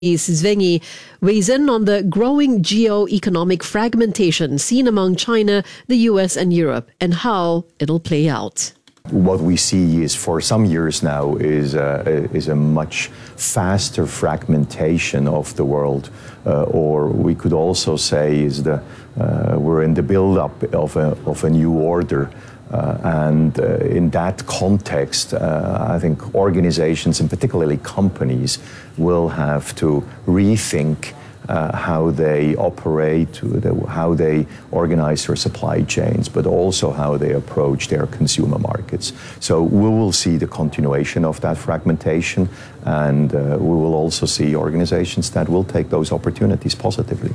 Zvengi weighs in on the growing geo-economic fragmentation seen among China, the US and Europe, and how it'll play out. What we see is for some years now is a much faster fragmentation of the world, or we could also say is we're in the build-up of a new order. And in that context, I think organizations, and particularly companies, will have to rethink how they operate, how they organize their supply chains, but also how they approach their consumer markets. So we will see the continuation of that fragmentation, and we will also see organizations that will take those opportunities positively.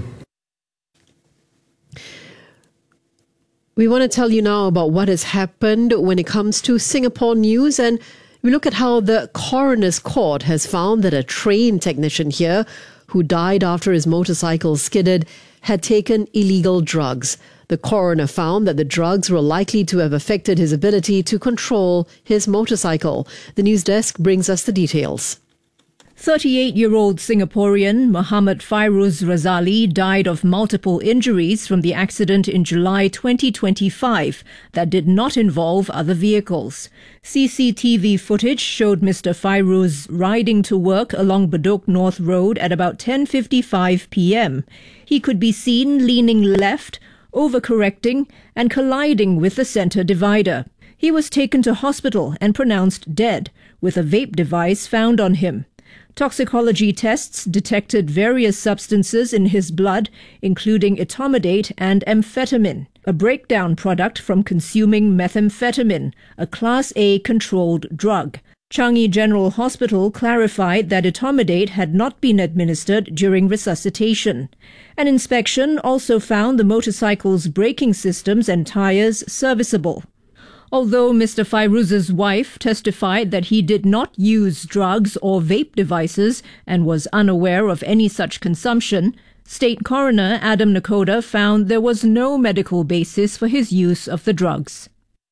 We want to tell you now about what has happened when it comes to Singapore news, and we look at how the coroner's court has found that a train technician here who died after his motorcycle skidded had taken illegal drugs. The coroner found that the drugs were likely to have affected his ability to control his motorcycle. The news desk brings us the details. 38-year-old Singaporean Muhammad Fairuz Razali died of multiple injuries from the accident in July 2025 that did not involve other vehicles. CCTV footage showed Mr. Fairuz riding to work along Bedok North Road at about 10:55 p.m. He could be seen leaning left, overcorrecting and colliding with the centre divider. He was taken to hospital and pronounced dead, with a vape device found on him. Toxicology tests detected various substances in his blood, including etomidate and amphetamine, a breakdown product from consuming methamphetamine, a Class A controlled drug. Changi General Hospital clarified that etomidate had not been administered during resuscitation. An inspection also found the motorcycle's braking systems and tyres serviceable. Although Mr. Fairuz's wife testified that he did not use drugs or vape devices and was unaware of any such consumption, State Coroner Adam Nakoda found there was no medical basis for his use of the drugs.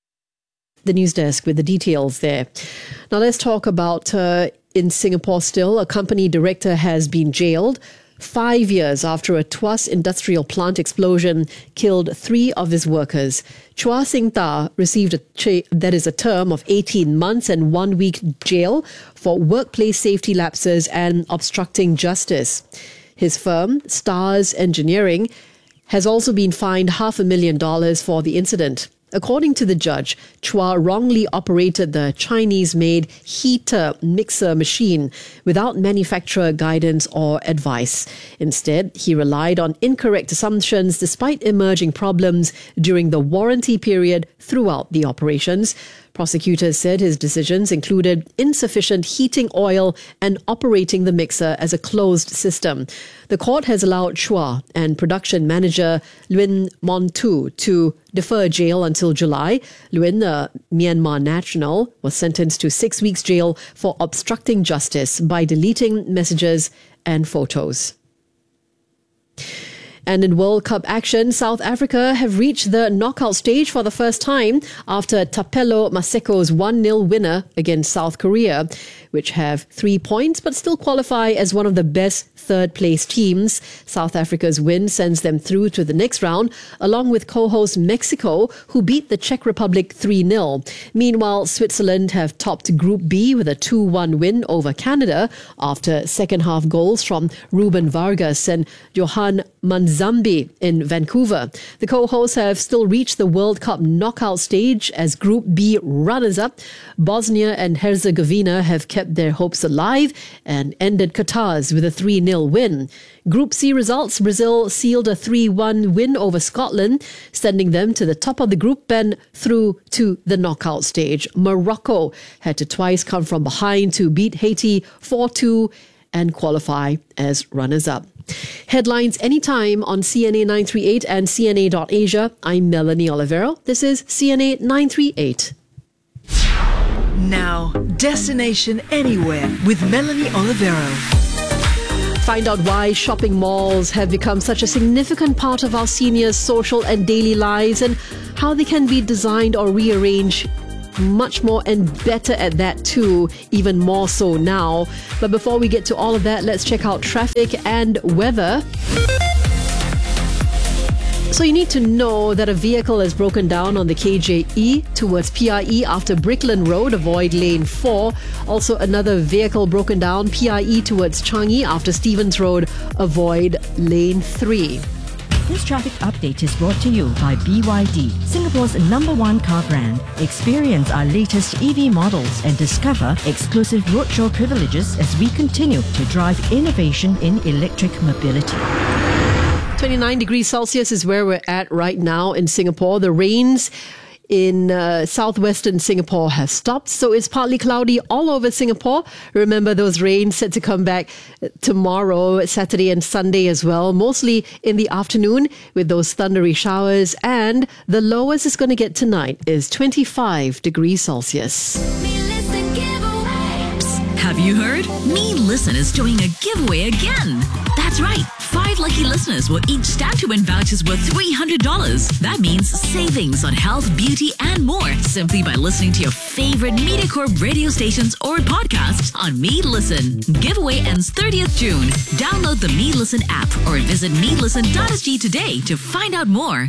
The news desk with the details there. Now let's talk about in Singapore still. A company director has been jailed 5 years after a Tuas industrial plant explosion killed 3 of his workers. Chua Sing Ta received a term of 18 months and 1 week jail for workplace safety lapses and obstructing justice. His firm, Stars Engineering, has also been fined $500,000 for the incident. According to the judge, Chua wrongly operated the Chinese-made heater mixer machine without manufacturer guidance or advice. Instead, he relied on incorrect assumptions despite emerging problems during the warranty period throughout the operations. Prosecutors said his decisions included insufficient heating oil and operating the mixer as a closed system. The court has allowed Chua and production manager Luin Montu to defer jail until July. Luin, a Myanmar national, was sentenced to 6 weeks jail for obstructing justice by deleting messages and photos. And in World Cup action, South Africa have reached the knockout stage for the first time after Tapelo Maseko's 1-0 winner against South Korea, which have 3 points but still qualify as one of the best third-place teams. South Africa's win sends them through to the next round, along with co-host Mexico, who beat the Czech Republic 3-0. Meanwhile, Switzerland have topped Group B with a 2-1 win over Canada after second-half goals from Ruben Vargas and Johan Manzambi in Vancouver. The co-hosts have still reached the World Cup knockout stage as Group B runners-up. Bosnia and Herzegovina have kept their hopes alive and ended Qatar's with a 3-0 win. Group C results: Brazil sealed a 3-1 win over Scotland, sending them to the top of the group and through to the knockout stage. Morocco had to twice come from behind to beat Haiti 4-2 and qualify as runners-up. Headlines anytime on CNA 938 and CNA.Asia. I'm Melanie Olivero. This is CNA 938. Now, Destination Anywhere with Melanie Olivero. Find out why shopping malls have become such a significant part of our seniors' social and daily lives and how they can be designed or rearranged much more and better at that too, even more so now. But before we get to all of that, let's check out traffic and weather. So you need to know that a vehicle has broken down on the KJE towards PIE after Brickland Road. Avoid lane 4. Also another vehicle broken down PIE towards Changi after Stevens Road. Avoid lane 3. This traffic update is brought to you by BYD, Singapore's #1 car brand. Experience our latest EV models and discover exclusive roadshow privileges as we continue to drive innovation in electric mobility. 29 degrees Celsius is where we're at right now in Singapore. The rains in southwestern Singapore have stopped, so it's partly cloudy all over Singapore. Remember, those rains set to come back tomorrow, Saturday and Sunday as well, mostly in the afternoon with those thundery showers, and the lowest it's going to get tonight is 25 degrees Celsius. Have you heard? Me Listen is doing a giveaway again. That's right. 5 lucky listeners will each stand to win vouchers worth $300. That means savings on health, beauty, and more simply by listening to your favorite MediaCorp radio stations or podcasts on Me Listen. Giveaway ends 30th June. Download the Me Listen app or visit melisten.sg today to find out more.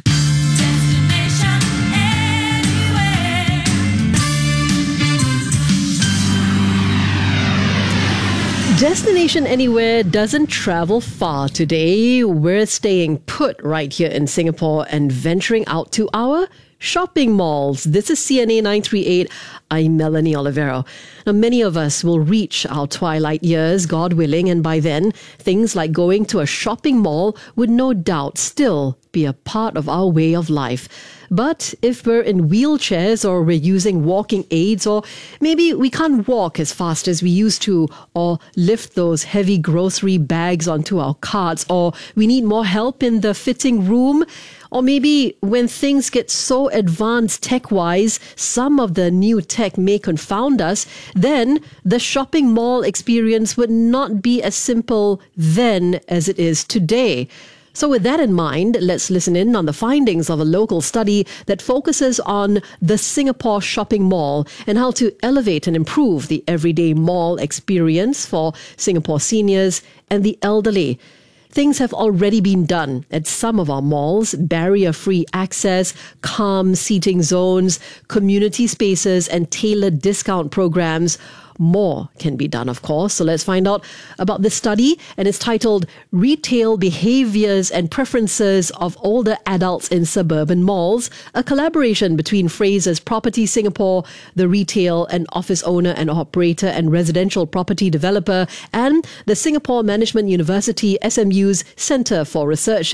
Destination Anywhere doesn't travel far today. We're staying put right here in Singapore and venturing out to our shopping malls. This is CNA 938. I'm Melanie Olivero. Now, many of us will reach our twilight years, God willing, and by then, things like going to a shopping mall would no doubt still be a part of our way of life. But if we're in wheelchairs or we're using walking aids, or maybe we can't walk as fast as we used to, or lift those heavy grocery bags onto our carts, or we need more help in the fitting room, or maybe when things get so advanced tech-wise, some of the new tech may confound us, then the shopping mall experience would not be as simple then as it is today. So with that in mind, let's listen in on the findings of a local study that focuses on the Singapore shopping mall and how to elevate and improve the everyday mall experience for Singapore seniors and the elderly. Things have already been done at some of our malls: barrier-free access, calm seating zones, community spaces, and tailored discount programs. More can be done, of course. So let's find out about this study, and it's titled Retail Behaviours and Preferences of Older Adults in Suburban Malls, a collaboration between Frasers Property Singapore, the retail and office owner and operator and residential property developer, and the Singapore Management University SMU's Centre for Research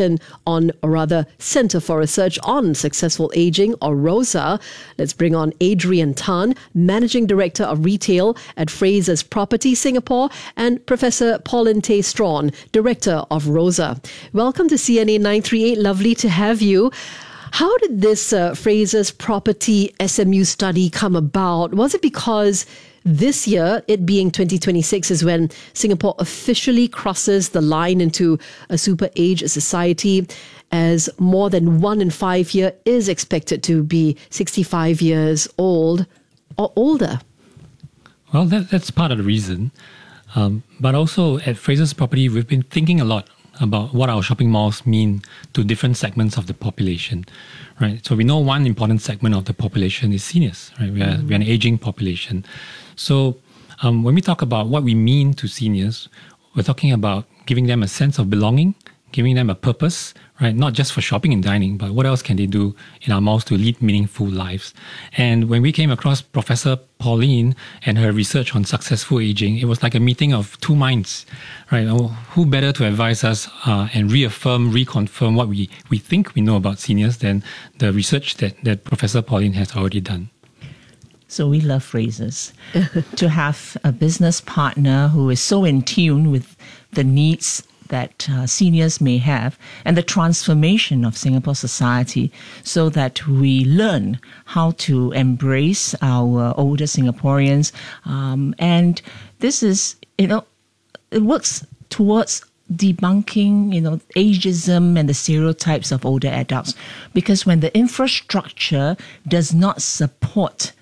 on Successful Aging, or ROSA. Let's bring on Adrian Tan, Managing Director of Retail at Frasers Property Singapore, and Professor Pauline Tay Strawn, Director of ROSA. Welcome to CNA 938. Lovely to have you. How did this Frasers Property SMU study come about? Was it because this year, it being 2026, is when Singapore officially crosses the line into a super age society, as more than 1 in 5 here is expected to be 65 years old or older? Well, that's part of the reason. But also at Frasers Property, we've been thinking a lot about what our shopping malls mean to different segments of the population, right? So we know one important segment of the population is seniors, right? We're an aging population. So when we talk about what we mean to seniors, we're talking about giving them a sense of belonging, giving them a purpose, right? Not just for shopping and dining, but what else can they do in our malls to lead meaningful lives? And when we came across Professor Pauline and her research on successful aging, it was like a meeting of two minds, right? Who better to advise us and reconfirm what we think we know about seniors than the research that Professor Pauline has already done. So we love Frasers. To have a business partner who is so in tune with the needs that seniors may have and the transformation of Singapore society, so that we learn how to embrace our older Singaporeans. And this is, it works towards debunking, ageism and the stereotypes of older adults. Because when the infrastructure does not support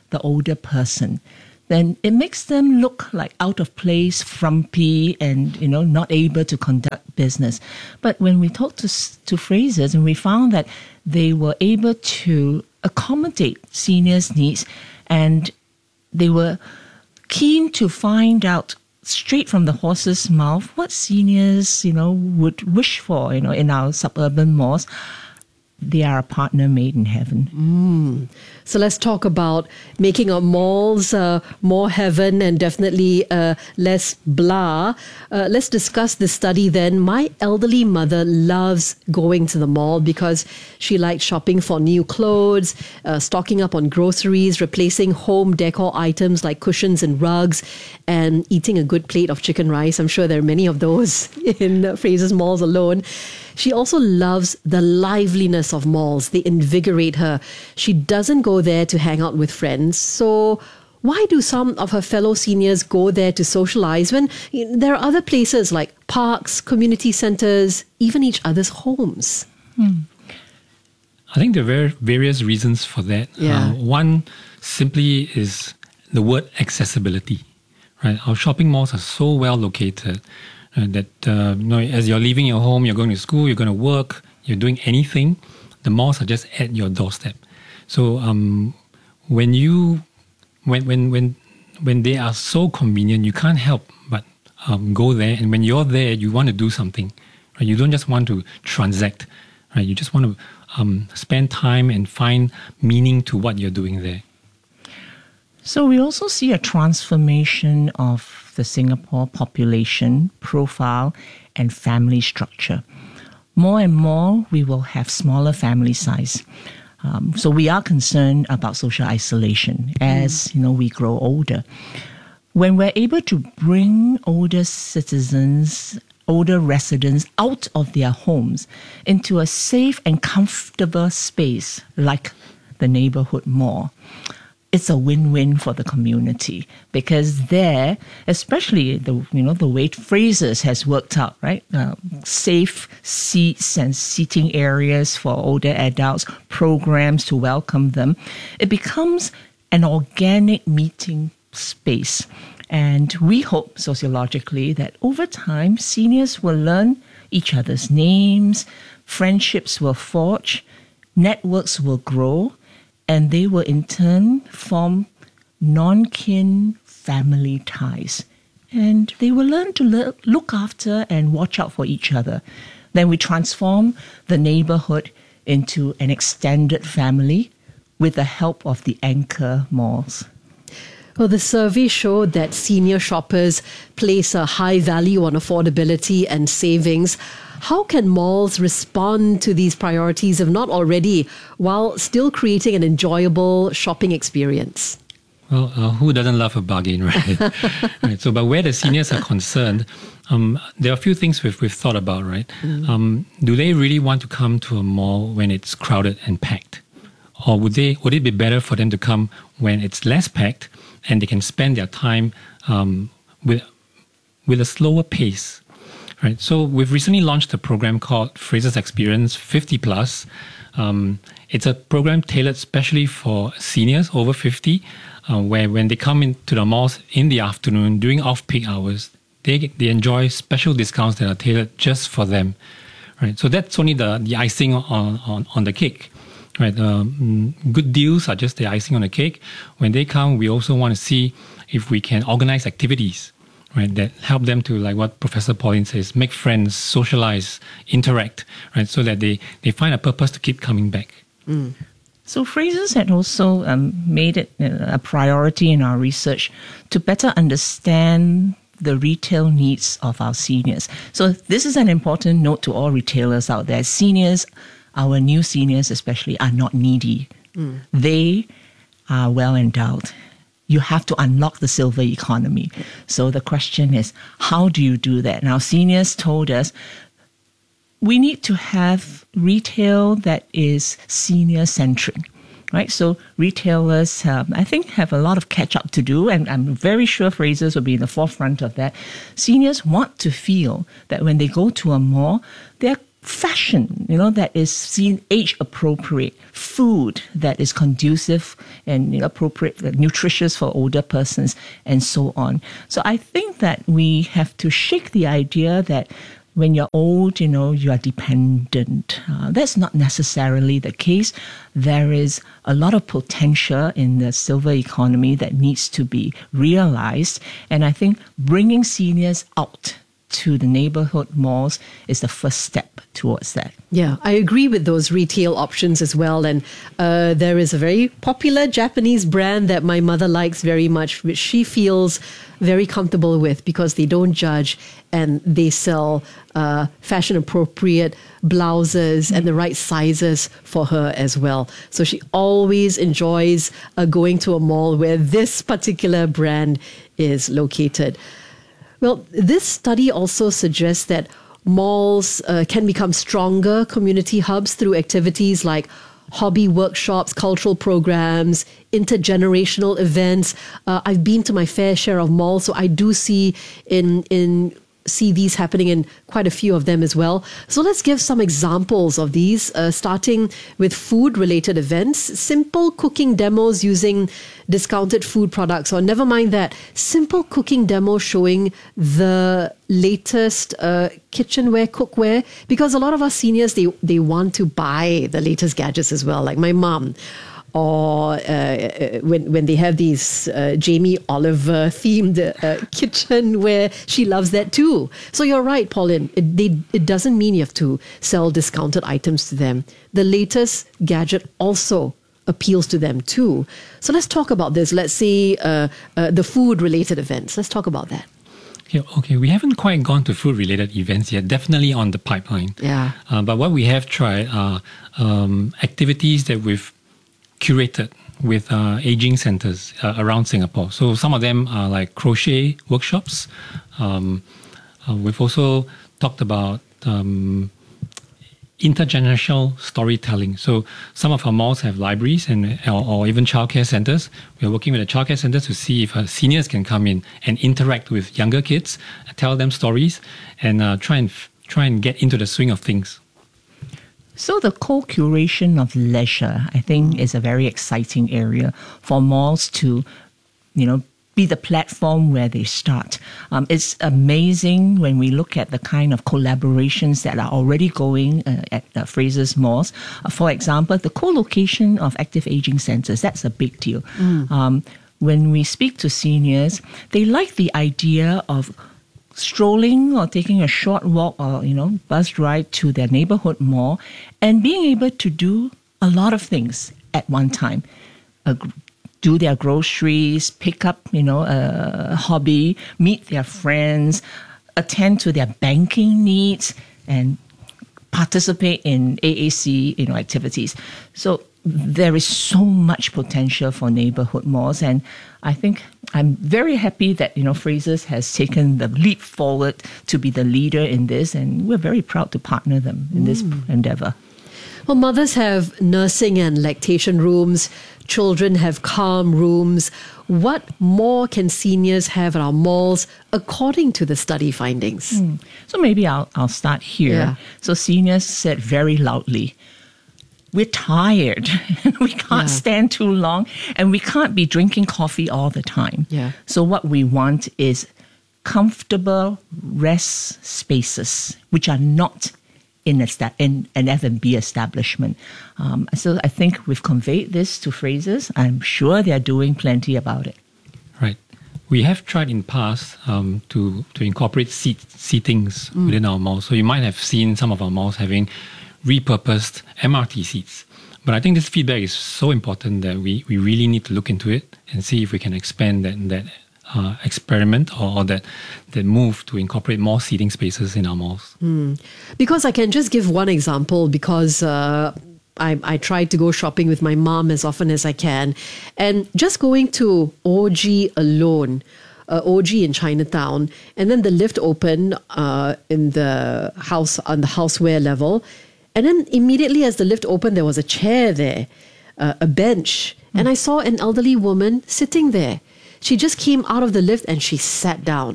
the older person, then it makes them look like out of place, frumpy, and not able to conduct business. But when we talked to Frasers, and we found that they were able to accommodate seniors' needs, and they were keen to find out straight from the horse's mouth what seniors would wish for in our suburban malls. They are a partner made in heaven. So let's talk about making our malls more heaven and definitely less blah. Let's discuss this study then. My elderly mother loves going to the mall because she likes shopping for new clothes, stocking up on groceries, replacing home decor items like cushions and rugs, and eating a good plate of chicken rice. I'm sure there are many of those in Frasers malls alone. She also loves the liveliness of malls. They invigorate her. She doesn't go there to hang out with friends. So why do some of her fellow seniors go there to socialize when there are other places like parks, community centers, even each other's homes? I think there are various reasons for that. Yeah. One simply is the word accessibility. Right? Our shopping malls are so well located that as you're leaving your home, you're going to school, you're going to work, you're doing anything, the malls are just at your doorstep. So when they are so convenient, you can't help but go there. And when you're there, you want to do something. Right? You don't just want to transact. Right? You just want to spend time and find meaning to what you're doing there. So we also see a transformation of the Singapore population profile and family structure. More and more, we will have smaller family size. So we are concerned about social isolation as we grow older. When we're able to bring older citizens, older residents out of their homes into a safe and comfortable space like the neighborhood mall, it's a win-win for the community, because there, especially the way Frasers has worked out, right? Safe seats and seating areas for older adults, programs to welcome them. It becomes an organic meeting space. And we hope sociologically that over time, seniors will learn each other's names, friendships will forge, networks will grow, and they will in turn form non-kin family ties. And they will learn to look after and watch out for each other. Then we transform the neighborhood into an extended family with the help of the anchor malls. Well, the survey showed that senior shoppers place a high value on affordability and savings. How can malls respond to these priorities, if not already, while still creating an enjoyable shopping experience? Well, who doesn't love a bargain, right? Right. So, but where the seniors are concerned, there are a few things we've thought about, right? Do they really want to come to a mall when it's crowded and packed? Or would it be better for them to come when it's less packed and they can spend their time with a slower pace? Right. So we've recently launched a program called Frasers Experience 50+. It's a program tailored specially for seniors over 50, where when they come into the malls in the afternoon during off-peak hours, they enjoy special discounts that are tailored just for them. Right. So that's only the icing on the cake. Right. Good deals are just the icing on the cake. When they come, we also want to see if we can organize activities, right, that help them to, like what Professor Pauline says, make friends, socialize, interact, right, so that they find a purpose to keep coming back. So Frasers had also made it a priority in our research to better understand the retail needs of our seniors. So this is an important note to all retailers out there. Seniors, our new seniors especially, are not needy. They are well endowed. You have to unlock the silver economy. So the question is, how do you do that? Now, seniors told us we need to have retail that is senior-centric, right? So retailers, I think, have a lot of catch-up to do, and I'm very sure Frasers will be in the forefront of that. Seniors want to feel that when they go to a mall, they're fashion, that is seen age appropriate, food that is conducive and appropriate, nutritious for older persons, and so on. So I think that we have to shake the idea that when you're old, you are dependent. That's not necessarily the case. There is a lot of potential in the silver economy that needs to be realized. And I think bringing seniors out to the neighborhood malls is the first step towards that. Yeah, I agree with those retail options as well. And there is a very popular Japanese brand that my mother likes very much, which she feels very comfortable with because they don't judge and they sell fashion appropriate blouses and the right sizes for her as well. So she always enjoys going to a mall where this particular brand is located. Well, this study also suggests that malls can become stronger community hubs through activities like hobby workshops, cultural programs, intergenerational events. I've been to my fair share of malls, so I do see these happening in quite a few of them as well. So let's give some examples of these, starting with food-related events, simple cooking demos using discounted food products, or never mind that, simple cooking demo showing the latest kitchenware, cookware, because a lot of our seniors, they want to buy the latest gadgets as well, like my mom. Or when they have these Jamie Oliver themed kitchen where she loves that too. So you're right, Pauline. It doesn't mean you have to sell discounted items to them. The latest gadget also appeals to them too. So let's talk about this. Let's say the food-related events. Let's talk about that. Yeah, okay, we haven't quite gone to food-related events yet, definitely on the pipeline. Yeah. But what we have tried are activities that we've curated with aging centers around Singapore. So some of them are like crochet workshops. We've also talked about intergenerational storytelling. So some of our malls have libraries or even childcare centers. We're working with the childcare centers to see if seniors can come in and interact with younger kids, tell them stories, and try and get into the swing of things. So the co-curation of leisure, I think, is a very exciting area for malls to, be the platform where they start. It's amazing when we look at the kind of collaborations that are already going at Frasers Malls. For example, the co-location of active aging centers, that's a big deal. When we speak to seniors, they like the idea of strolling or taking a short walk or, bus ride to their neighborhood mall and being able to do a lot of things at one time. Do their groceries, pick up, a hobby, meet their friends, attend to their banking needs, and participate in AAC, activities. So there is so much potential for neighborhood malls, and I think I'm very happy that Frasers has taken the leap forward to be the leader in this, and we're very proud to partner them in this endeavor. Well, mothers have nursing and lactation rooms. Children have calm rooms. What more can seniors have at our malls according to the study findings? So maybe I'll start here. Yeah. So seniors said very loudly, we're tired. We can't stand too long, and we can't be drinking coffee all the time. Yeah. So what we want is comfortable rest spaces, which are not in an F&B establishment. So I think we've conveyed this to Frasers. I'm sure they're doing plenty about it. Right. We have tried in past to incorporate seatings within our malls. So you might have seen some of our malls having repurposed MRT seats. But I think this feedback is so important that we really need to look into it and see if we can expand that experiment or that move to incorporate more seating spaces in our malls. Because I can just give one example, because I try to go shopping with my mom as often as I can. And just going to OG alone, OG in Chinatown, and then the lift opened in the house on the houseware level. And then immediately as the lift opened, there was a chair there, a bench. And I saw an elderly woman sitting there. She just came out of the lift and she sat down.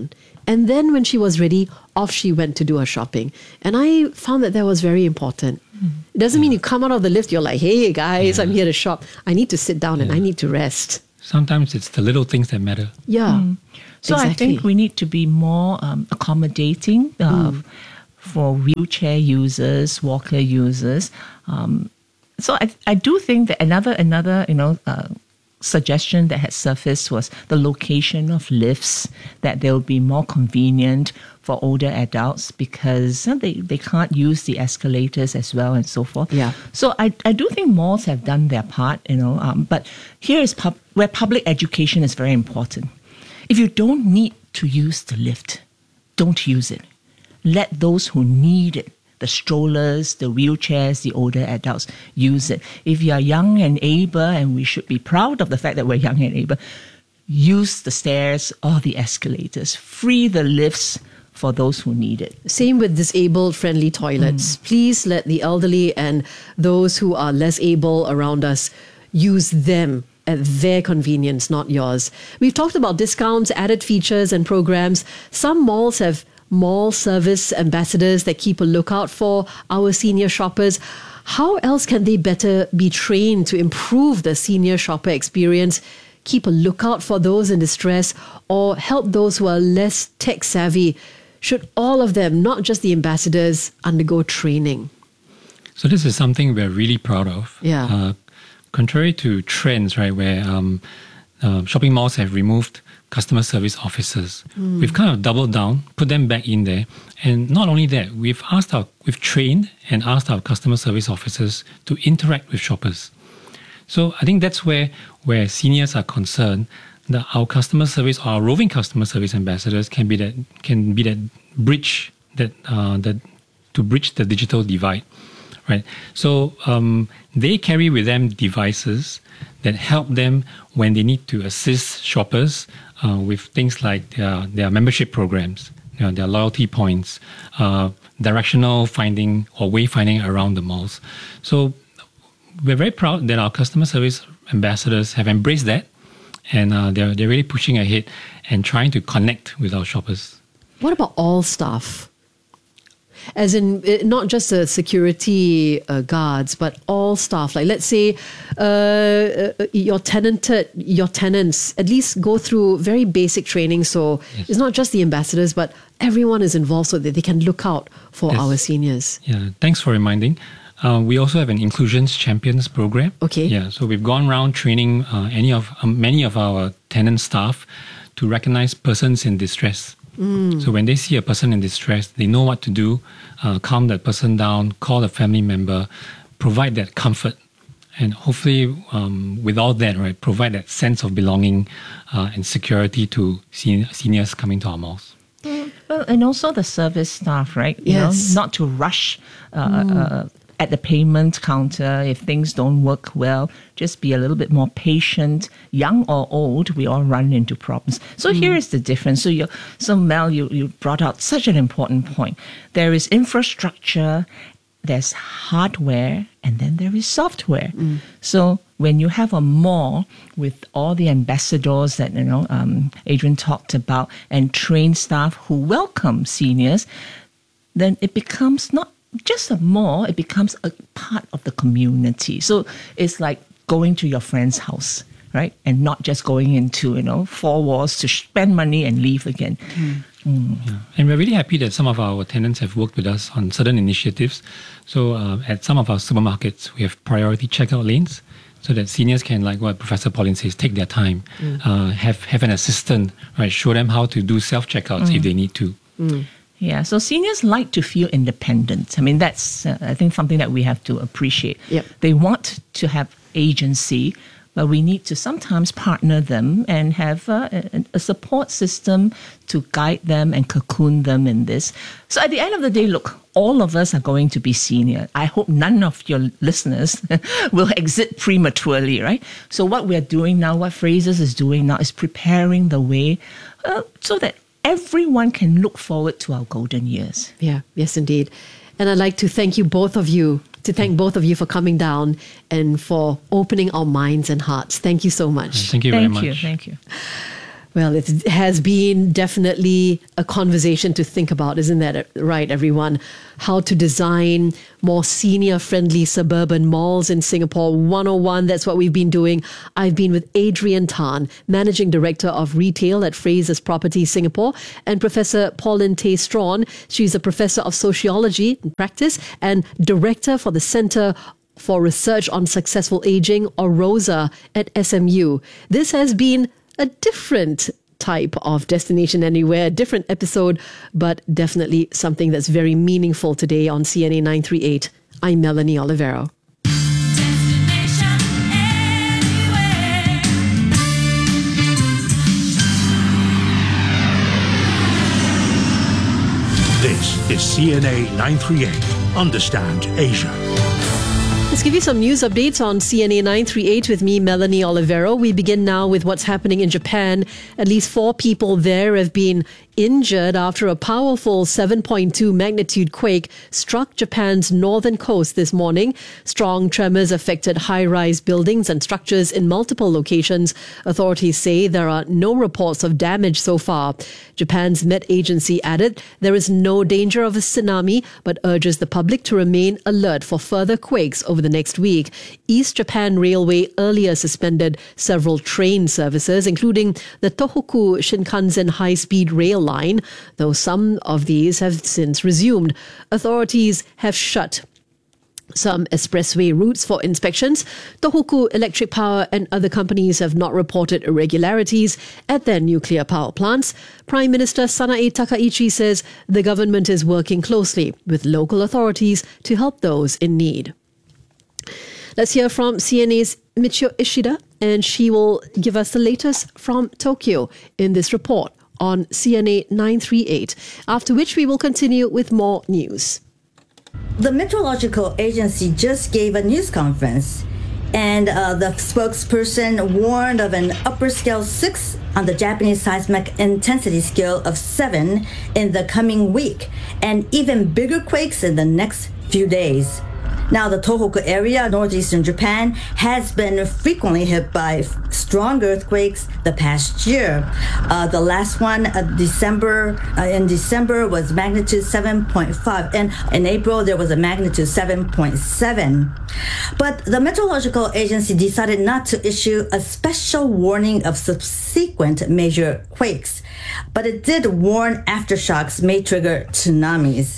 And then when she was ready, off she went to do her shopping. And I found that was very important. It doesn't mean you come out of the lift, you're like, hey guys, I'm here to shop. I need to sit down and I need to rest. Sometimes it's the little things that matter. Yeah. So exactly. I think we need to be more accommodating for wheelchair users, walker users. So I do think that another suggestion that had surfaced was the location of lifts, that they'll be more convenient for older adults because they can't use the escalators as well and so forth. Yeah. So I do think malls have done their part, but here is where public education is very important. If you don't need to use the lift, don't use it. Let those who need it, the strollers, the wheelchairs, the older adults, use it. If you are young and able, and we should be proud of the fact that we're young and able, use the stairs or the escalators. Free the lifts for those who need it. Same with disabled friendly toilets. Please let the elderly and those who are less able around us use them at their convenience, not yours. We've talked about discounts, added features and programs. Some malls have mall service ambassadors that keep a lookout for our senior shoppers. How else can they better be trained to improve the senior shopper experience, keep a lookout for those in distress, or help those who are less tech savvy? Should all of them, not just the ambassadors, undergo training? So this is something we're really proud of. Yeah. Contrary to trends, right, where shopping malls have removed customer service officers, we've kind of doubled down, put them back in there. And not only that, we've trained and asked our customer service officers to interact with shoppers. So I think that's where seniors are concerned, that our customer service, our roving customer service ambassadors can be that bridge to bridge the digital divide. Right. So they carry with them devices that help them when they need to assist shoppers with things like their membership programs, their loyalty points, directional finding or wayfinding around the malls. So we're very proud that our customer service ambassadors have embraced that, and they're really pushing ahead and trying to connect with our shoppers. What about all staff? As in, not just the security guards, but all staff. Like, let's say your tenants at least go through very basic training. So It's not just the ambassadors, but everyone is involved so that they can look out for our seniors. Yeah, thanks for reminding. We also have an Inclusions Champions program. Okay. Yeah, so we've gone around training many of our tenant staff to recognize persons in distress. So when they see a person in distress, they know what to do, calm that person down, call a family member, provide that comfort, and hopefully with all that, right, provide that sense of belonging and security to seniors coming to our malls. Well, and also the service staff, right? Yes. Not to rush at the payment counter if things don't work well. Just be a little bit more patient. Young or old, we all run into problems. So here is the difference. So Mel, you brought out such an important point. There is infrastructure, there's hardware, and then there is software. So when you have a mall with all the ambassadors that Adrian talked about and trained staff who welcome seniors, then it becomes not just a mall, it becomes a part of the community. So it's like going to your friend's house, right? And not just going into, four walls to spend money and leave again. Yeah. And we're really happy that some of our tenants have worked with us on certain initiatives. So at some of our supermarkets, we have priority checkout lanes so that seniors can, like what Professor Pauline says, take their time, have an assistant, right? Show them how to do self-checkouts if they need to. Yeah, so seniors like to feel independent. I mean, that's, I think, something that we have to appreciate. Yep. They want to have agency, but we need to sometimes partner them and have a support system to guide them and cocoon them in this. So at the end of the day, look, all of us are going to be senior. I hope none of your listeners will exit prematurely, right? So what we're doing now, what Frasers is doing now, is preparing the way so that everyone can look forward to our golden years. Yeah, yes, indeed. And I'd like to thank both of you for coming down and for opening our minds and hearts. Thank you so much. Thank you very much. Thank you. Well, it has been definitely a conversation to think about, isn't that right, everyone? How to design more senior-friendly suburban malls in Singapore 101. That's what we've been doing. I've been with Adrian Tan, Managing Director of Retail at Frasers Property Singapore, and Professor Pauline Tay Strawn. She's a Professor of Sociology and Practice and Director for the Centre for Research on Successful Aging, or ROSA, at SMU. This has been a different type of Destination Anywhere, different episode, but definitely something that's very meaningful today on CNA 938. I'm Melanie Olivero. This is CNA 938. Understand Asia. Let's give you some news updates on CNA 938 with me, Melanie Olivero. We begin now with what's happening in Japan. At least 4 people there have been injured after a powerful 7.2 magnitude quake struck Japan's northern coast this morning. Strong tremors affected high-rise buildings and structures in multiple locations. Authorities say there are no reports of damage so far. Japan's Met Agency added there is no danger of a tsunami, but urges the public to remain alert for further quakes over the next week. East Japan Railway earlier suspended several train services, including the Tohoku Shinkansen high-speed rail line, though some of these have since resumed. Authorities have shut some expressway routes for inspections. Tohoku Electric Power and other companies have not reported irregularities at their nuclear power plants. Prime Minister Sanae Takaichi says the government is working closely with local authorities to help those in need. Let's hear from CNA's Michio Ishida, and she will give us the latest from Tokyo in this report on CNA 938, after which we will continue with more news. The Meteorological Agency just gave a news conference, and the spokesperson warned of an upper scale 6 on the Japanese seismic intensity scale of 7 in the coming week, and even bigger quakes in the next few days. Now, the Tohoku area, northeastern Japan, has been frequently hit by strong earthquakes the past year. The last one, in December, was magnitude 7.5, and in April there was a magnitude 7.7. But the Meteorological Agency decided not to issue a special warning of subsequent major quakes, but it did warn aftershocks may trigger tsunamis.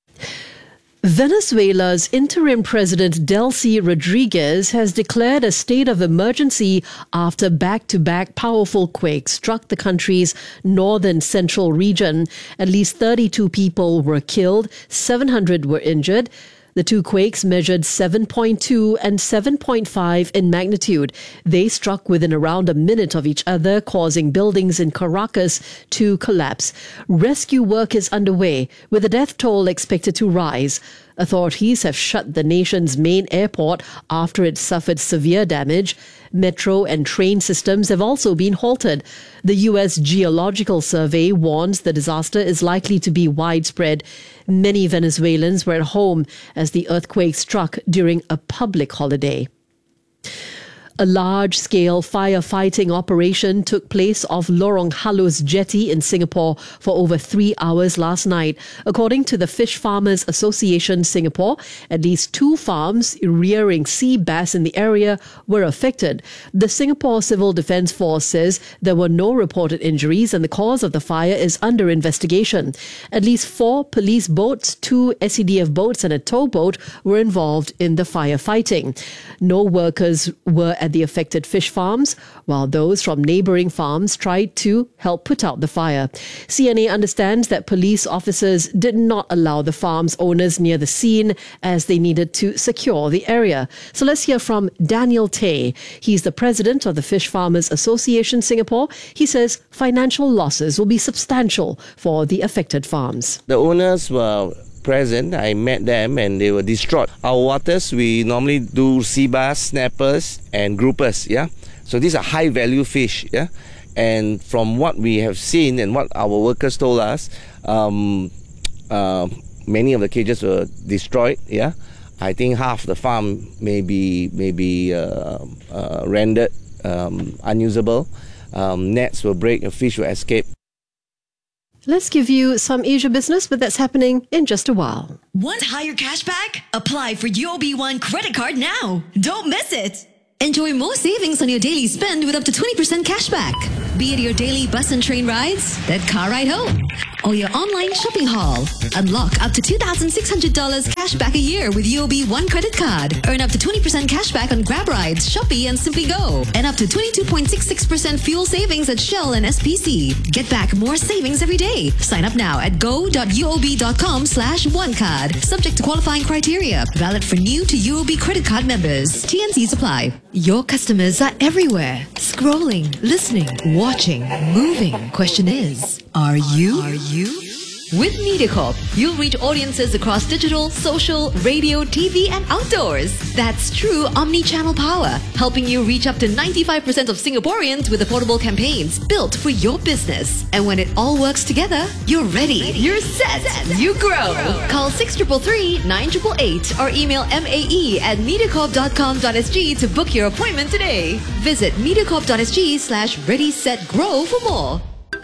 Venezuela's interim president Delcy Rodriguez has declared a state of emergency after back-to-back powerful quakes struck the country's northern central region. At least 32 people were killed, 700 were injured. The 2 quakes measured 7.2 and 7.5 in magnitude. They struck within around a minute of each other, causing buildings in Caracas to collapse. Rescue work is underway, with the death toll expected to rise. Authorities have shut the nation's main airport after it suffered severe damage. Metro and train systems have also been halted. The U.S. Geological Survey warns the disaster is likely to be widespread. Many Venezuelans were at home as the earthquake struck during a public holiday. A large-scale firefighting operation took place off Lorong Halus Jetty in Singapore for over 3 hours last night. According to the Fish Farmers Association Singapore, at least 2 farms rearing sea bass in the area were affected. The Singapore Civil Defence Force says there were no reported injuries and the cause of the fire is under investigation. At least 4 police boats, 2 SCDF boats and a towboat were involved in the firefighting. No workers were at the affected fish farms, while those from neighbouring farms tried to help put out the fire. CNA understands that police officers did not allow the farm's owners near the scene as they needed to secure the area. So let's hear from Daniel Tay. He's the president of the Fish Farmers Association Singapore. He says financial losses will be substantial for the affected farms. The owners were present. I met them and they were distraught. Our waters, we normally do sea bass, snappers and groupers, yeah. So these are high value fish, yeah. And from what we have seen and what our workers told us, many of the cages were destroyed, yeah. I think half the farm may be rendered unusable. nets will break, a fish will escape. Let's give you some Asia business, but that's happening in just a while. Want higher cashback? Apply for UOB One credit card now. Don't miss it. Enjoy more savings on your daily spend with up to 20% cashback. Be it your daily bus and train rides, that car ride home, or your online shopping haul. Unlock up to $2,600 cashback a year with UOB One credit card. Earn up to 20% cashback on Grab rides, Shopee, and Simply Go. And up to 22.66% fuel savings at Shell and SPC. Get back more savings every day. Sign up now at go.uob.com/onecard. Subject to qualifying criteria. Valid for new to UOB credit card members. T&Cs apply. Your customers are everywhere. Scrolling, listening, watching, moving. Question is, are you? With MediaCorp, you'll reach audiences across digital, social, radio, TV, and outdoors. That's true omni-channel power, helping you reach up to 95% of Singaporeans with affordable campaigns built for your business. And when it all works together, you're ready. You're set. You grow. Call 6333-9888 or email mae@mediacorp.com.sg to book your appointment today. Visit mediacorp.sg/ready-set-grow for more.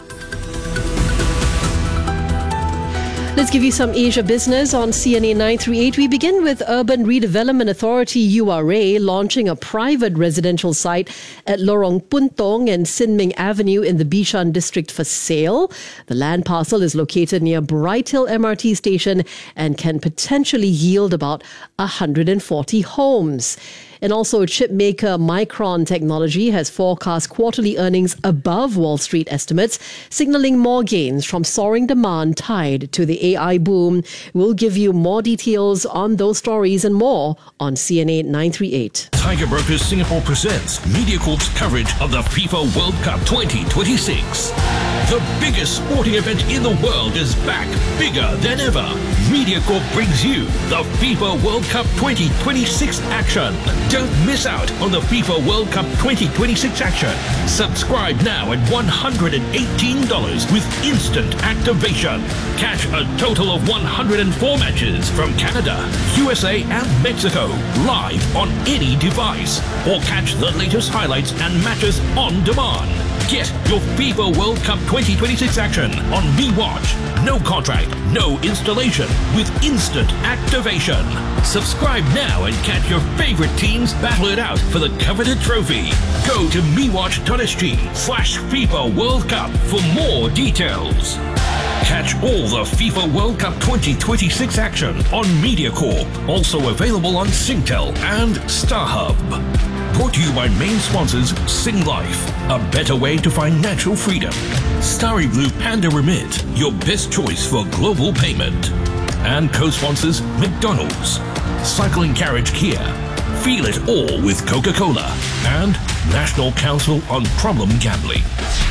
Let's give you some Asia business on CNA 938. We begin with Urban Redevelopment Authority URA launching a private residential site at Lorong Puntong and Sin Ming Avenue in the Bishan district for sale. The land parcel is located near Bright Hill MRT station and can potentially yield about 140 homes. And also, chip maker Micron Technology has forecast quarterly earnings above Wall Street estimates, signaling more gains from soaring demand tied to the AI boom. We'll give you more details on those stories and more on CNA 938. Tiger Brokers Singapore presents MediaCorp's coverage of the FIFA World Cup 2026. The biggest sporting event in the world is back, bigger than ever. MediaCorp brings you the FIFA World Cup 2026 action. Don't miss out on the FIFA World Cup 2026 action. Subscribe now at $118 with instant activation. Catch a total of 104 matches from Canada, USA and Mexico live on any device. Or catch the latest highlights and matches on demand. Get your FIFA World Cup 2026 action on MeWatch. No contract, no installation, with instant activation. Subscribe now and catch your favorite teams battle it out for the coveted trophy. Go to mewatch.sg/FIFA World Cup for more details. Catch all the FIFA World Cup 2026 action on MediaCorp. Also available on Singtel and StarHub. Brought to you by main sponsors Sing Life, a better way to find natural freedom. Starry Blue Panda Remit, your best choice for global payment. And co-sponsors McDonald's, Cycling Carriage Kia, Feel It All with Coca-Cola, and National Council on Problem Gambling.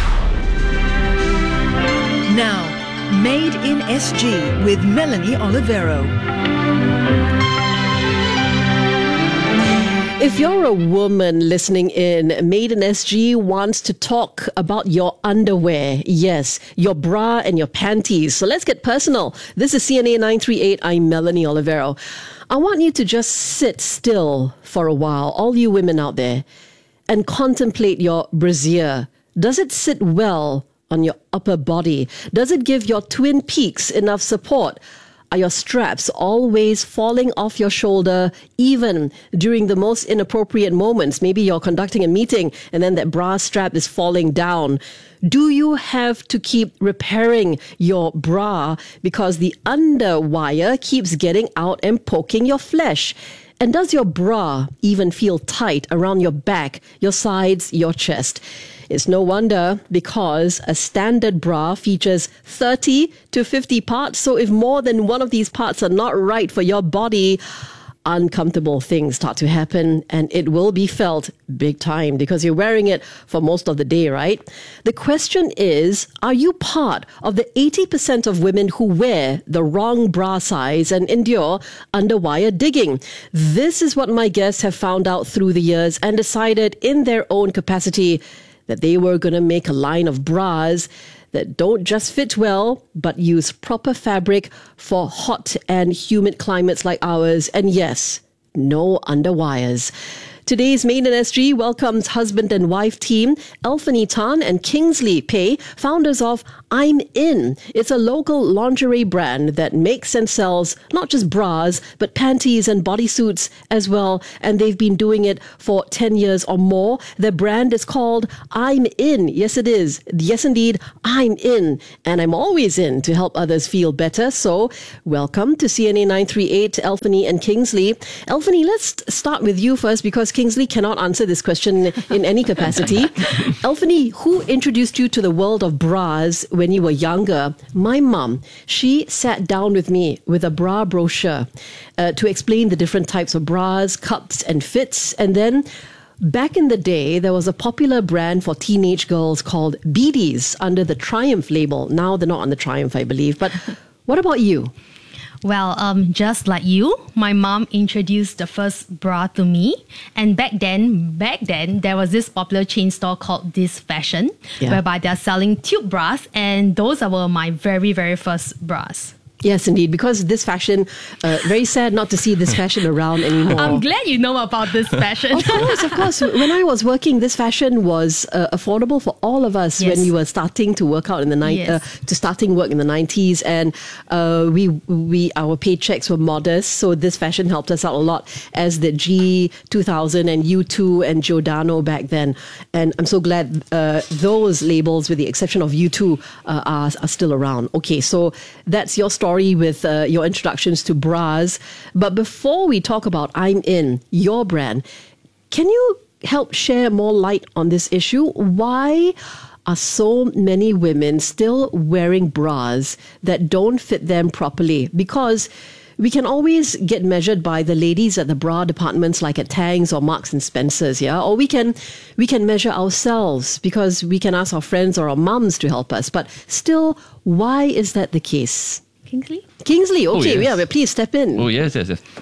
Now, Made in SG with Melanie Olivero. If you're a woman listening in, Made in SG wants to talk about your underwear. Yes, your bra and your panties. So let's get personal. This is CNA 938. I'm Melanie Olivero. I want you to just sit still for a while, all you women out there, and contemplate your brassiere. Does it sit well on your upper body? Does it give your twin peaks enough support? Are your straps always falling off your shoulder, even during the most inappropriate moments? Maybe you're conducting a meeting and then that bra strap is falling down. Do you have to keep repairing your bra because the underwire keeps getting out and poking your flesh? And does your bra even feel tight around your back, your sides, your chest? It's no wonder, because a standard bra features 30 to 50 parts. So if more than one of these parts are not right for your body, uncomfortable things start to happen, and it will be felt big time because you're wearing it for most of the day, right? The question is, are you part of the 80% of women who wear the wrong bra size and endure underwire digging? This is what my guests have found out through the years and decided in their own capacity that they were going to make a line of bras that don't just fit well, but use proper fabric for hot and humid climates like ours. And yes, no underwires. Today's Made in SG welcomes husband and wife team Elphanie Tan and Kingsley Pei, founders of I'm In. It's a local lingerie brand that makes and sells not just bras, but panties and bodysuits as well. And they've been doing it for 10 years or more. Their brand is called I'm In. Yes, it is. Yes, indeed, I'm in. And I'm always in to help others feel better. So welcome to CNA 938, Elphanie and Kingsley. Elphanie, let's start with you first because Kingsley cannot answer this question in any capacity. Elphanie, who introduced you to the world of bras when you were younger? My mum. She sat down with me with a bra brochure to explain the different types of bras, cups and fits. And then back in the day, there was a popular brand for teenage girls called Beadies under the Triumph label. Now they're not on the Triumph, I believe. But what about you? Well, just like you, my mom introduced the first bra to me. And back then, there was this popular chain store called This Fashion, whereby they're selling tube bras. And those were my very, very first bras. Yes, indeed, because This Fashion, very sad not to see This Fashion around anymore. I'm glad you know about This Fashion. Of course. When I was working, This Fashion was affordable for all of us when you were starting to work out in the starting work in the 90s, and our paychecks were modest, so This Fashion helped us out a lot, as the G2000 and U2 and Giordano back then. And I'm so glad those labels, with the exception of U2, are still around. Okay, so that's your story with your introductions to bras. But before we talk about I'm In, your brand, can you help share more light on this issue? Why are so many women still wearing bras that don't fit them properly? Because we can always get measured by the ladies at the bra departments like at Tangs or Marks and Spencer's, yeah? Or we can measure ourselves because we can ask our friends or our mums to help us. But still, why is that the case? Kingsley, okay, please step in. Oh, yes.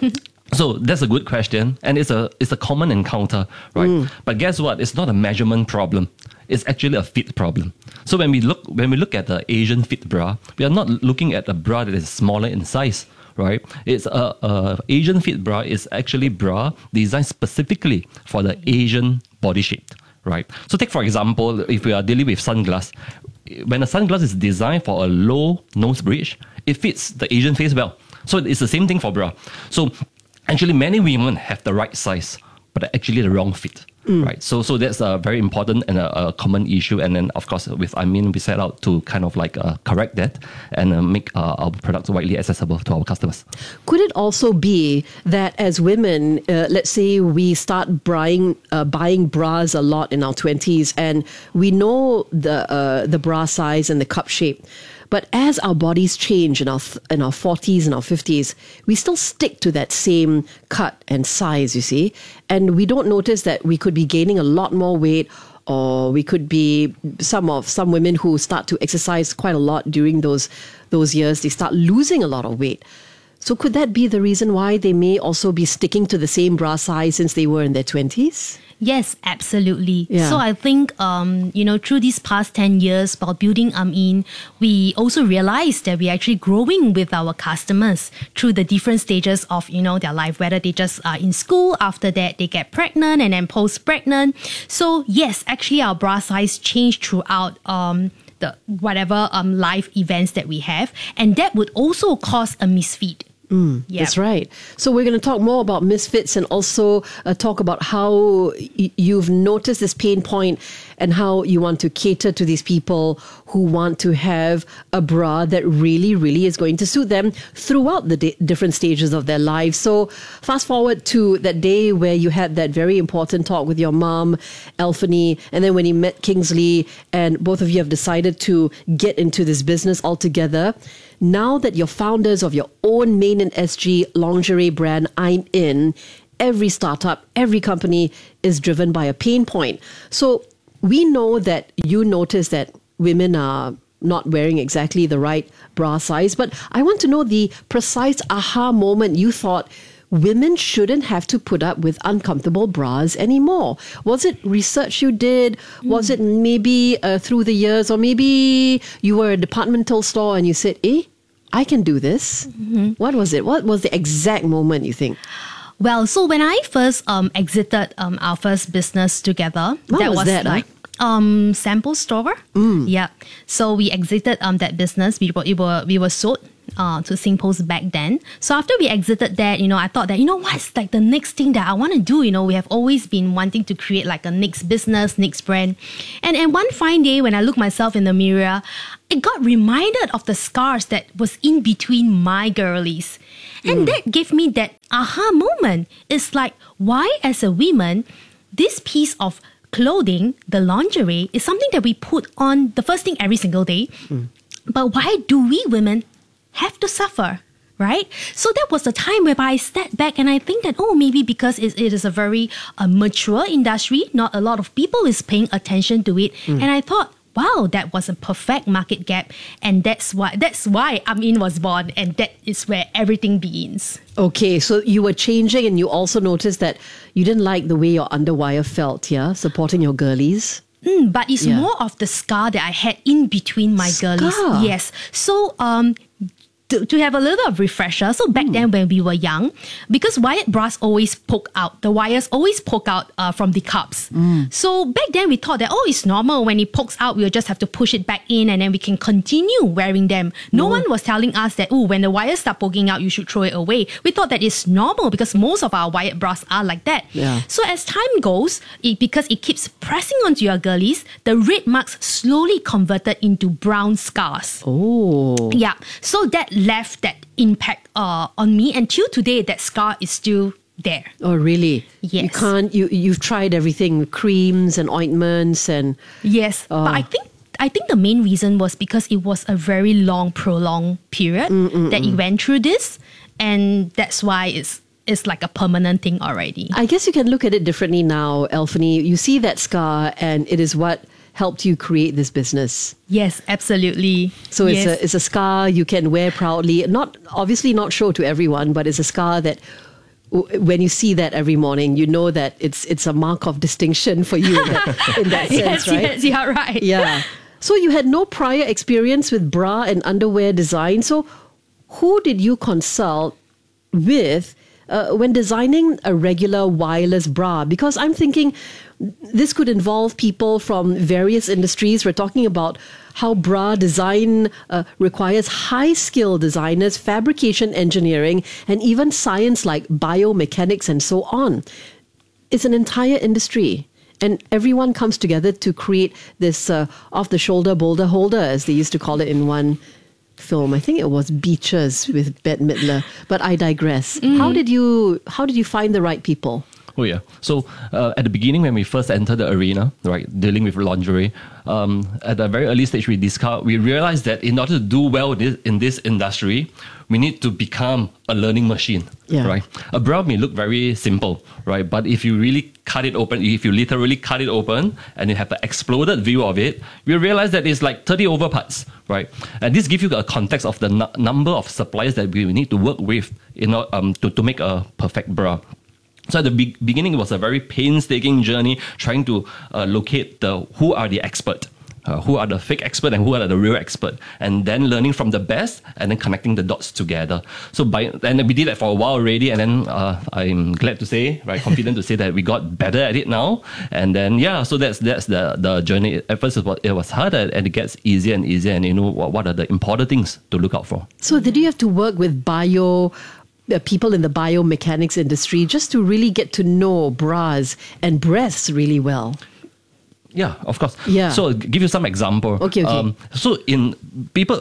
So that's a good question, and it's a common encounter, right? But guess what? It's not a measurement problem. It's actually a fit problem. So when we look at the Asian fit bra, we are not looking at a bra that is smaller in size, right? It's a Asian fit bra is actually bra designed specifically for the Asian body shape, right? So take for example, if we are dealing with sunglass, when a sunglass is designed for a low nose bridge, it fits the Asian face well. So it's the same thing for bra. So actually many women have the right size, but actually the wrong fit. Right, so that's a very important and a common issue, and then of course with we set out to kind of like correct that and make our products widely accessible to our customers. Could it also be that as women, let's say we start buying bras a lot in our 20s, and we know the bra size and the cup shape, but as our bodies change in our 40s and our 50s, we still stick to that same cut and size, you see, and we don't notice that we could be gaining a lot more weight, or we could be some women who start to exercise quite a lot during those years, they start losing a lot of weight. So could that be the reason why they may also be sticking to the same bra size since they were in their 20s? Yes, absolutely. Yeah. So I think, through these past 10 years while building In, we also realized that we're actually growing with our customers through the different stages of, their life, whether they just are in school, after that they get pregnant and then post-pregnant. So yes, actually our bra size changed throughout the whatever life events that we have, and that would also cause a misfit. That's right. So we're going to talk more about misfits and also talk about how you've noticed this pain point and how you want to cater to these people who want to have a bra that really, really is going to suit them throughout the different stages of their lives. So fast forward to that day where you had that very important talk with your mom, Elphanie, and then when you met Kingsley and both of you have decided to get into this business altogether. Now that you're founders of your own Made in SG lingerie brand, I'm In, every startup, every company is driven by a pain point. So we know that you notice that women are not wearing exactly the right bra size, but I want to know the precise aha moment you thought women shouldn't have to put up with uncomfortable bras anymore. Was it research you did? Was it maybe through the years, or maybe you were a departmental store and you said, I can do this? What was it? What was the exact moment you think? Well, so when I first exited our first business together, What was that, like sample store. Yeah. So we exited that business. We were sold to SingPost back then. So after we exited that, I thought that, what's like the next thing that I want to do? We have always been wanting to create like a next business, next brand. And one fine day when I looked myself in the mirror, I got reminded of the scars that was in between my girlies. And that gave me that aha moment. It's like, why as a woman, this piece of clothing, the lingerie, is something that we put on the first thing every single day. But why do we women have to suffer, right? So that was the time whereby I stepped back and I think that, maybe because it is a very mature industry, not a lot of people is paying attention to it. And I thought, wow, that was a perfect market gap. And that's why Amin was born. And that is where everything begins. Okay, so you were changing and you also noticed that you didn't like the way your underwire felt, yeah? Supporting your girlies. But it's more of the scar that I had in between my girlies. Yes. So, to have a little bit of refresher, so back then when we were young, because wired bras always poke out, the wires always poke out from the cups. So back then we thought that, it's normal. When it pokes out, we'll just have to push it back in and then we can continue wearing them. No one was telling us that, when the wires start poking out, you should throw it away. We thought that it's normal because most of our wired bras are like that. Yeah. So as time goes, because it keeps pressing onto your girlies, the red marks slowly converted into brown scars. Oh. Yeah. So that left that impact on me, and till today that scar is still there. Oh, really? Yes. You can't. You've tried everything, creams and ointments and. Yes, but I think the main reason was because it was a very long, prolonged period that you went through this, and that's why it's like a permanent thing already. I guess you can look at it differently now, Elphanie. You see that scar, and it is what helped you create this business. Yes, absolutely. So it's a scar you can wear proudly. Obviously not show to everyone, but it's a scar that when you see that every morning, you know that it's a mark of distinction for you in that sense, right? Yes, yeah, right. Yeah. So you had no prior experience with bra and underwear design. So who did you consult with when designing a regular wireless bra? Because I'm thinking this could involve people from various industries. We're talking about how bra design requires high-skilled designers, fabrication engineering, and even science like biomechanics and so on. It's an entire industry. And everyone comes together to create this off-the-shoulder boulder holder, as they used to call it in one film. I think it was Beaches with Bette Midler. But I digress. How did you find the right people? Oh yeah. So at the beginning, when we first entered the arena, right, dealing with lingerie, at a very early stage, we realized that in order to do well in this industry, we need to become a learning machine, right? A bra may look very simple, right? But if you really cut it open, if you literally cut it open and you have an exploded view of it, we realize that it's like 30 over parts, right? And this gives you a context of the number of suppliers that we need to work with in order to make a perfect bra. So at the beginning, it was a very painstaking journey trying to locate who are the expert, who are the fake expert and who are the real expert, and then learning from the best and then connecting the dots together. And we did that for a while already, and then I'm glad to say, right, confident to say that we got better at it now. And then so that's the journey. At first it was harder, and it gets easier and easier. And what are the important things to look out for? So did you have to work with people in the biomechanics industry just to really get to know bras and breasts really well? Yeah, of course. Yeah. So I'll give you some example. Okay. So in people,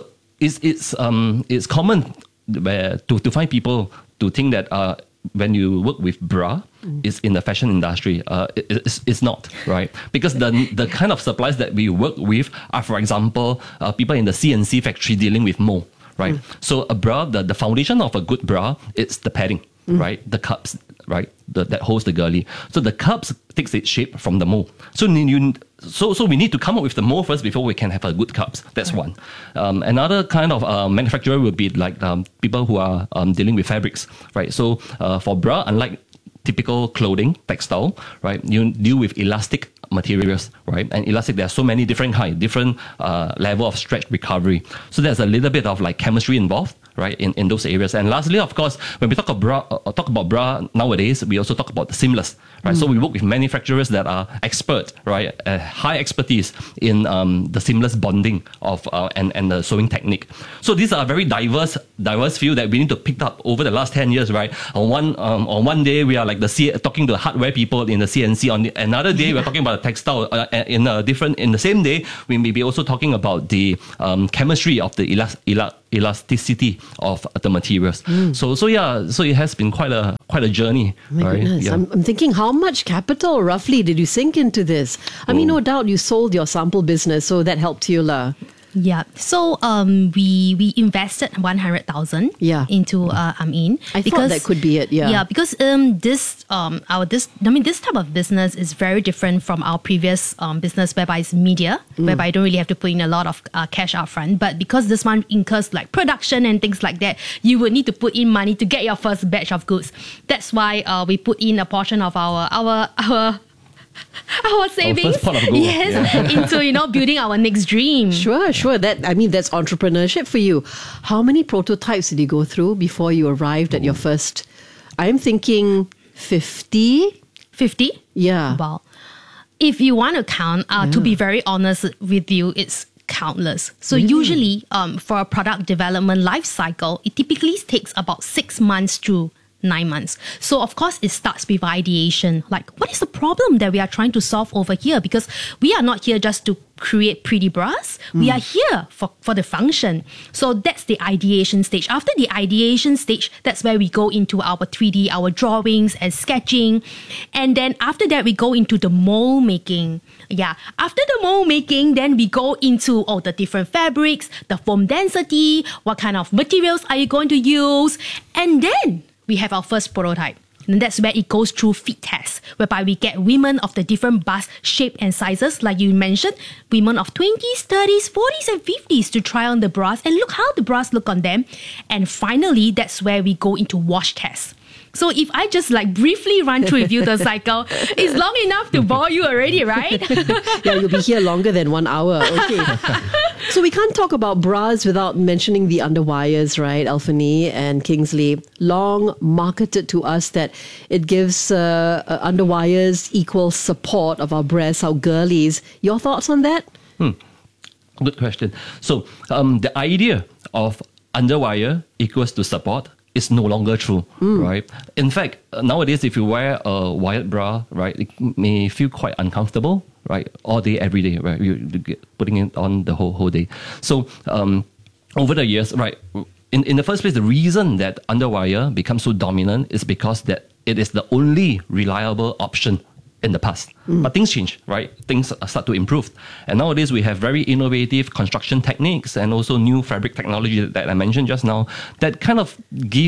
it's common to find people to think that when you work with bra, it's in the fashion industry. It's not, right? Because the kind of suppliers that we work with are, for example, people in the CNC factory dealing with mold. Right. So a bra, the foundation of a good bra, it's the padding, right? The cups, right? That holds the girly. So the cups takes its shape from the mold. So we need to come up with the mold first before we can have a good cups. That's one. Another kind of manufacturer would be like people who are dealing with fabrics, right? So for bra, unlike typical clothing, textile, right? You deal with elastic materials, right? And elastic, there are so many different kinds, different level of stretch recovery. So there's a little bit of like chemistry involved, right, in those areas. And lastly, of course, when we talk about bra nowadays, we also talk about the seamless, right? So we work with manufacturers that are expert, right, high expertise in the seamless bonding of and the sewing technique. So these are a very diverse field that we need to pick up over the last 10 years, right? On one day we are like talking to the hardware people in the CNC. On another day we're talking about the textile. In the same day we may be also talking about the chemistry of the elasticity of the materials. So it has been quite a journey. My right? goodness. Yeah. I'm thinking, how much capital roughly did you sink into this? I mean, no doubt you sold your sample business, so that helped you lah. Yeah. So we invested 100,000 into Amin. I thought that could be it. Yeah. Yeah, because this type of business is very different from our previous business, whereby it's media, whereby I don't really have to put in a lot of cash up front. But because this one incurs like production and things like that, you would need to put in money to get your first batch of goods. That's why we put in a portion of our savings, into building our next dream. Sure. That's entrepreneurship for you. How many prototypes did you go through before you arrived at your first? I'm thinking 50. 50? Yeah. Well, if you want to count, to be very honest with you, it's countless. So usually, for a product development life cycle, it typically takes about 6 months to 9 months. So of course it starts with ideation. Like, what is the problem that we are trying to solve over here? Because we are not here just to create pretty bras. We are here for the function. So that's the ideation stage. After the ideation stage, that's where we go into our 3D, our drawings and sketching. And then after that, we go into the mold making. Yeah. After the mold making, then we go into the different fabrics, the foam density, what kind of materials are you going to use? And then we have our first prototype. And that's where it goes through fit tests, whereby we get women of the different bust shape and sizes, like you mentioned, women of 20s, 30s, 40s, and 50s to try on the bras and look how the bras look on them. And finally, that's where we go into wash tests. So if I just briefly run through with you the cycle, it's long enough to bore you already, right? Yeah, you'll be here longer than 1 hour. Okay. So we can't talk about bras without mentioning the underwires, right? Alphany and Kingsley long marketed to us that it gives underwires equal support of our breasts, our girlies. Your thoughts on that? Good question. So the idea of underwire equals to support is no longer true, right? In fact, nowadays, if you wear a wired bra, right, it may feel quite uncomfortable, right, all day, every day, right? You get putting it on the whole day. So over the years, right, in the first place, the reason that underwire becomes so dominant is because that it is the only reliable option in the past. But things change, right? Things start to improve. And nowadays we have very innovative construction techniques and also new fabric technology that I mentioned just now that kind of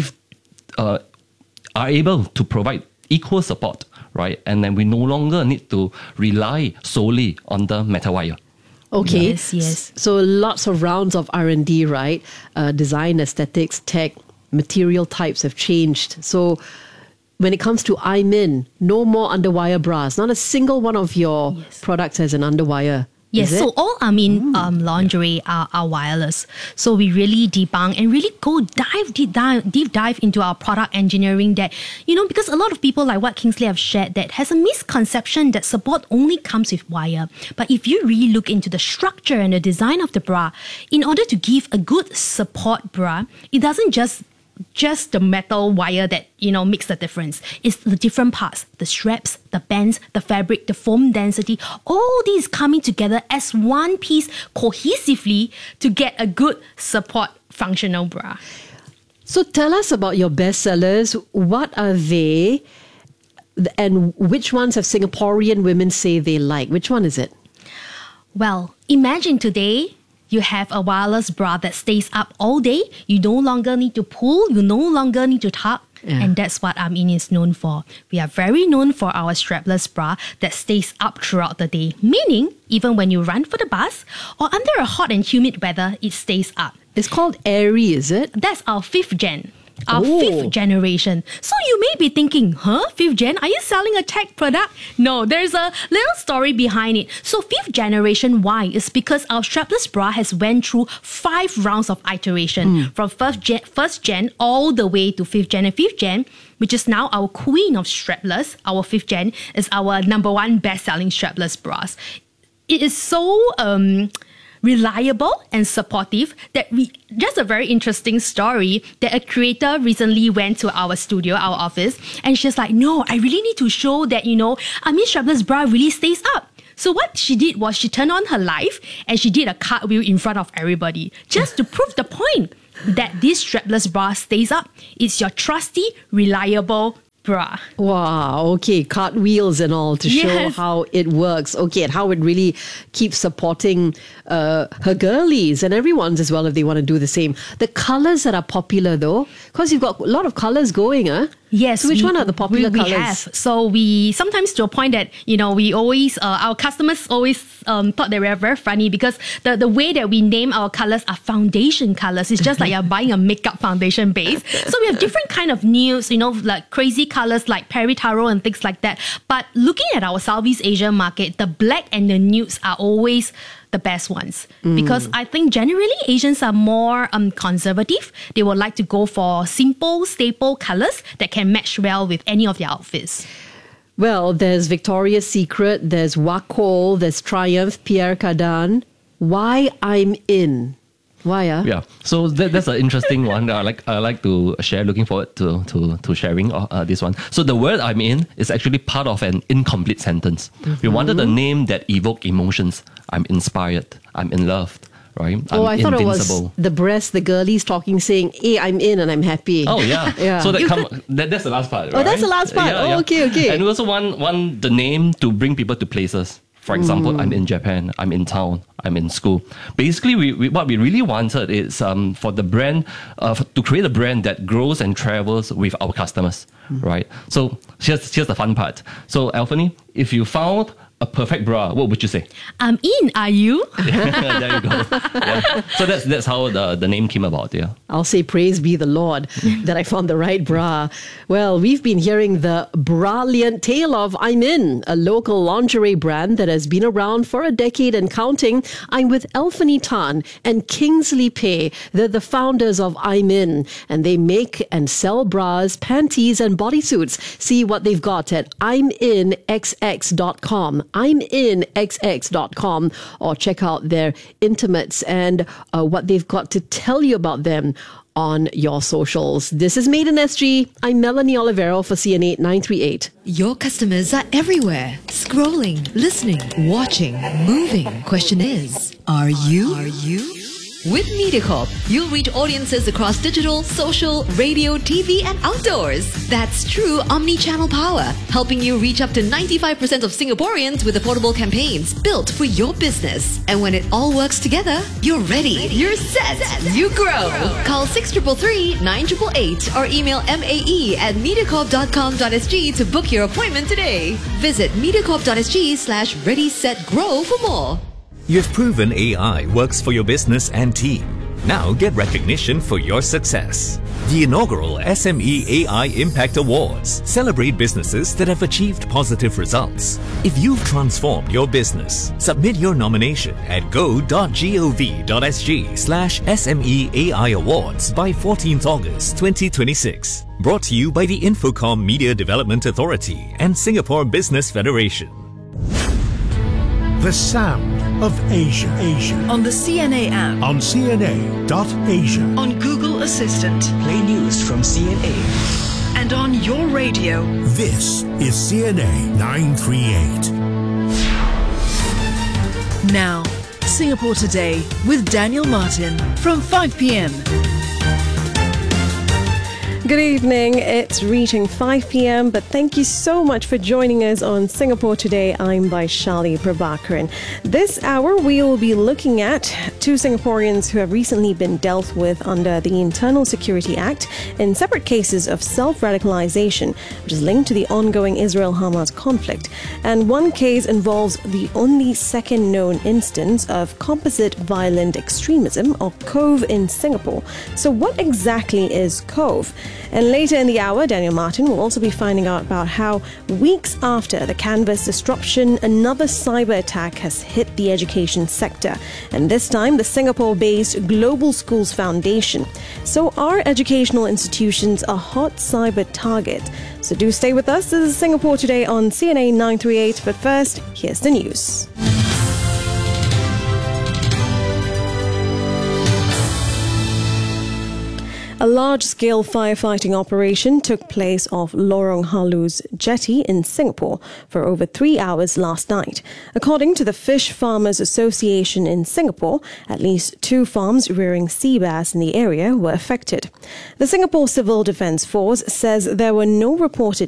are able to provide equal support, right? And then we no longer need to rely solely on the metal wire. Okay. Yes. So lots of rounds of R&D, right? Design, aesthetics, tech, material types have changed. So when it comes to IMIN, no more underwire bras. Not a single one of your products has an underwire. Yes, so all lingerie are wireless. So we really debunk and really go deep dive into our product engineering that, because a lot of people, like what Kingsley have shared, that has a misconception that support only comes with wire. But if you really look into the structure and the design of the bra, in order to give a good support bra, it doesn't just the metal wire that, makes the difference. It's the different parts, the straps, the bands, the fabric, the foam density, all these coming together as one piece cohesively to get a good support functional bra. So tell us about your bestsellers. What are they? And which ones have Singaporean women say they like? Which one is it? Well, imagine today, you have a wireless bra that stays up all day. You no longer need to pull. You no longer need to tug. Yeah. And that's what Amin is known for. We are very known for our strapless bra that stays up throughout the day. Meaning, even when you run for the bus or under a hot and humid weather, it stays up. It's called Airy, is it? That's our 5th gen. our 5th generation. So you may be thinking, 5th gen? Are you selling a tech product? No, there's a little story behind it. So 5th generation, why? Is because our strapless bra has went through 5 rounds of iteration from first gen all the way to 5th gen. And 5th gen, which is now our queen of strapless, our 5th gen is our number 1 best-selling strapless bras. It is so reliable and supportive that just a very interesting story that a creator recently went to our studio, our office, and she's like, no, I really need to show that, strapless bra really stays up. So what she did was she turned on her live and she did a cartwheel in front of everybody just to prove the point that this strapless bra stays up. It's your trusty, reliable bra. Wow, okay, cartwheels and all to show how it works. Okay, and how it really keeps supporting her girlies and everyone's as well if they want to do the same. The colours that are popular though, because you've got a lot of colours going, Yes. So which one are the popular colours? We have. So we sometimes to a point that, we always, our customers always thought they were very funny because the way that we name our colours are foundation colours. It's just like you're buying a makeup foundation base. So we have different kind of nudes, like crazy colours like Peri Taro and things like that. But looking at our Southeast Asia market, the black and the nudes are always the best ones because I think generally Asians are more conservative. They would like to go for simple, staple colours that can match well with any of their outfits. Well, there's Victoria's Secret, there's Wacoal, there's Triumph, Pierre Cardin. Why I'm in? Why? Yeah, so that's an interesting one. I like to share. Looking forward to sharing this one. So the word I'm in is actually part of an incomplete sentence. We wanted a name that evoked emotions. I'm inspired. I'm in love. Right? I thought it was the breast, the girlies talking, saying, "Hey, I'm in and I'm happy." Oh yeah, yeah. So that's the last part. Right? Oh, that's the last part. Yeah, okay. And we also want the name to bring people to places. For example, I'm in Japan, I'm in town, I'm in school. Basically, what we really wanted is for the brand, to create a brand that grows and travels with our customers, right? So here's the fun part. So Alphany, if you found a perfect bra, what would you say? I'm in, are you? There you go. Yeah. So that's how the name came about, yeah. I'll say praise be the Lord that I found the right bra. Well, we've been hearing the brilliant tale of I'm In, a local lingerie brand that has been around for a decade and counting. I'm with Alphany Tan and Kingsley Pei. They're the founders of I'm In, and they make and sell bras, panties, and bodysuits. See what they've got at I'mInXX.com. I'mInXX.com, or check out their intimates and what they've got to tell you about them on your socials. This is Made in SG. I'm Melanie Olivero for CNA 938. Your customers are everywhere. Scrolling, listening, watching, moving. Question is, are you? With MediaCorp, you'll reach audiences across digital, social, radio, TV, and outdoors. That's true omni-channel power, helping you reach up to 95% of Singaporeans with affordable campaigns built for your business. And when it all works together, you're ready. You're set. You grow. Call 6333-9888 or email mae@mediacorp.com.sg to book your appointment today. Visit mediacorp.sg/ready-set-grow for more. You've proven AI works for your business and team. Now get recognition for your success. The inaugural SME AI Impact Awards celebrate businesses that have achieved positive results. If you've transformed your business, submit your nomination at go.gov.sg/SME AI Awards by 14th August 2026. Brought to you by the Infocom Media Development Authority and Singapore Business Federation. The sound of Asia. On the CNA app. On CNA.Asia. On Google Assistant. Play news from CNA. And on your radio. This is CNA 938. Now, Singapore Today with Daniel Martin from 5 p.m. Good evening. It's reaching 5 p.m., but thank you so much for joining us on Singapore Today. I'm Vaishali Prabhakaran. This hour, we will be looking at two Singaporeans who have recently been dealt with under the Internal Security Act in separate cases of self-radicalization, which is linked to the ongoing Israel-Hamas conflict. And one case involves the only second known instance of composite violent extremism, or COVE, in Singapore. So what exactly is COVE? And later in the hour, Daniel Martin will also be finding out about how weeks after the Canvas disruption, another cyber attack has hit the education sector. And this time, the Singapore-based Global Schools Foundation. So are educational institutions a hot cyber target? So do stay with us. This is Singapore Today on CNA 938. But first, here's the news. A large-scale firefighting operation took place off Lorong Halus jetty in Singapore for over 3 hours last night. According to the Fish Farmers Association in Singapore, at least 2 farms rearing sea bass in the area were affected. The Singapore Civil Defence Force says there were no reported